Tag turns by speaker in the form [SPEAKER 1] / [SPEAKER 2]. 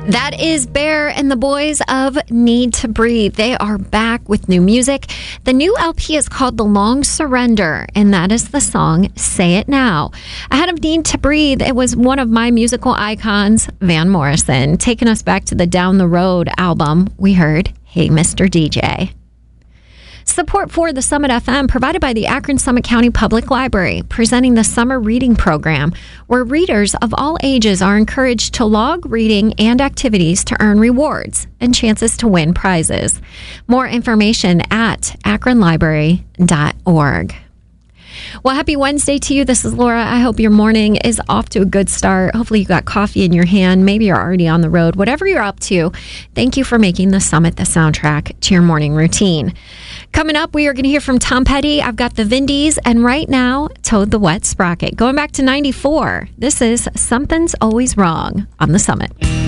[SPEAKER 1] That is Bear and the boys of Need to Breathe. They are back with new music. The new LP is called The Long Surrender, and that is the song Say It Now. Ahead of Need to Breathe, it was one of my musical icons, Van Morrison. Taking us back to the Down the Road album, we heard Hey Mr. DJ. Support for the Summit FM provided by the Akron Summit County Public Library, presenting the Summer Reading Program, where readers of all ages are encouraged to log reading and activities to earn rewards and chances to win prizes. More information at akronlibrary.org. Well, happy Wednesday to you. This is Laura. I hope your morning is off to a good start. Hopefully you got coffee in your hand. Maybe you're already on the road. Whatever you're up to, thank you for making the Summit the soundtrack to your morning routine. Coming up, we are going to hear from Tom Petty. I've got the Vindies, and right now, Toad the Wet Sprocket. Going back to 94, this is Something's Always Wrong on the Summit.